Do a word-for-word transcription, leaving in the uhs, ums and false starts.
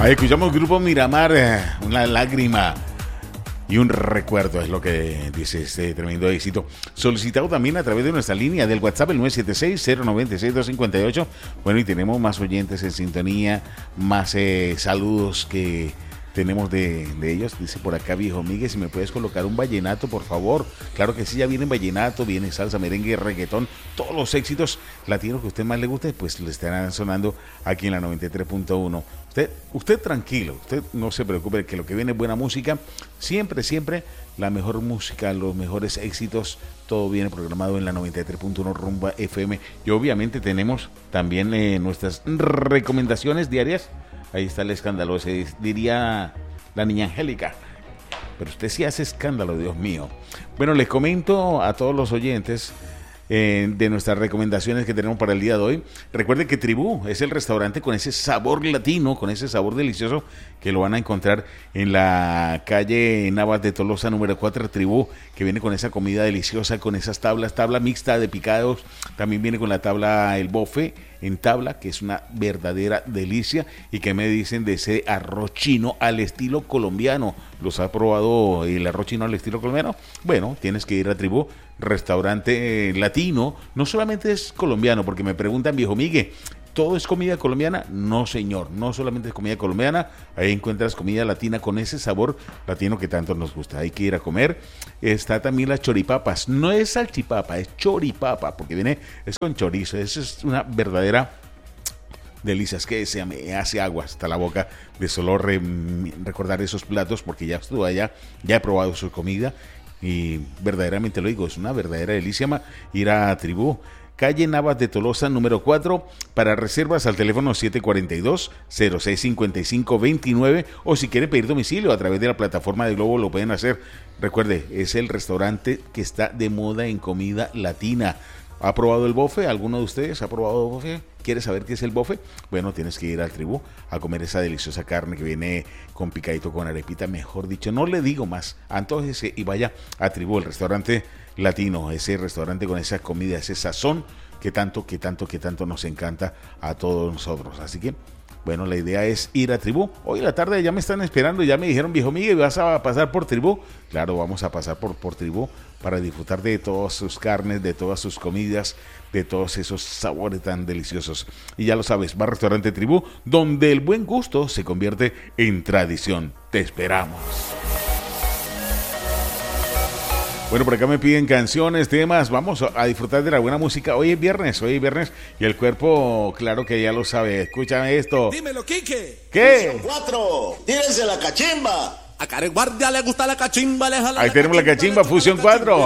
Ahí escuchamos Grupo Miramar, eh, una lágrima y un recuerdo, es lo que dice este tremendo éxito. Solicitado también a través de nuestra línea del WhatsApp, el nueve siete seis, cero nueve seis, dos cinco ocho. Bueno, y tenemos más oyentes en sintonía, más eh, saludos que tenemos de, de ellos. Dice por acá, viejo Miguel, si me puedes colocar un vallenato, por favor. Claro que sí, ya viene vallenato, viene salsa, merengue, reggaetón, todos los éxitos latinos que a usted más le guste, pues le estarán sonando aquí en la noventa y tres punto uno. Usted, usted tranquilo, usted no se preocupe, que lo que viene es buena música. Siempre, siempre la mejor música, los mejores éxitos, todo viene programado en la noventa y tres punto uno Rumba F M. Y obviamente tenemos también eh, nuestras recomendaciones diarias. Ahí está el escándalo, se diría la niña Angélica. Pero usted sí hace escándalo, Dios mío. Bueno, les comento a todos los oyentes eh, de nuestras recomendaciones que tenemos para el día de hoy. Recuerden que Tribú es el restaurante con ese sabor latino, con ese sabor delicioso, que lo van a encontrar en la calle Navas de Tolosa número cuatro, Tribú, que viene con esa comida deliciosa, con esas tablas, tabla mixta de picados. También viene con la tabla El Bofe en tabla, que es una verdadera delicia. ¿Y qué me dicen de ese arroz chino al estilo colombiano? ¿Los ha probado el arroz chino al estilo colombiano? Bueno, tienes que ir a Tribú, restaurante eh, latino. No solamente es colombiano, porque me preguntan, viejo Miguel, ¿todo es comida colombiana? No, señor, no solamente es comida colombiana. Ahí encuentras comida latina con ese sabor latino que tanto nos gusta. Hay que ir a comer. Está también las choripapas. No es salchipapa, es choripapa, porque viene, es con chorizo. Eso es una verdadera delicia. Es que se me hace agua hasta la boca de solo re, recordar esos platos, porque ya estuve allá, ya he probado su comida y verdaderamente lo digo, es una verdadera delicia ir a Tribú. Calle Navas de Tolosa, número cuatro, para reservas al teléfono siete cuatro dos, cero seis cinco cinco dos nueve, o si quiere pedir domicilio a través de la plataforma de Globo, lo pueden hacer. Recuerde, es el restaurante que está de moda en comida latina. ¿Ha probado el bofe? ¿Alguno de ustedes ha probado el bofe? ¿Quieres saber qué es el bofe? Bueno, tienes que ir al Tribú a comer esa deliciosa carne que viene con picadito, con arepita, mejor dicho. No le digo más. Antójese y vaya a Tribú, el restaurante latino, ese restaurante con esa comida, ese sazón que tanto, que tanto, que tanto nos encanta a todos nosotros. Así que, bueno, la idea es ir a Tribú. Hoy en la tarde ya me están esperando, ya me dijeron, viejo Miguel, ¿vas a pasar por Tribú? Claro, vamos a pasar por, por Tribú para disfrutar de todas sus carnes, de todas sus comidas, de todos esos sabores tan deliciosos. Y ya lo sabes, va al restaurante Tribú, donde el buen gusto se convierte en tradición. Te esperamos. Bueno, por acá me piden canciones, temas, vamos a disfrutar de la buena música. Hoy es viernes, hoy es viernes y el cuerpo, claro que ya lo sabe. Escúchame esto. Dímelo, Quique. ¿Qué? cuatro, tírense la cachimba. A Care Guardia le gusta la cachimba. Le jala Ahí la tenemos la cachimba, Fusión cuatro.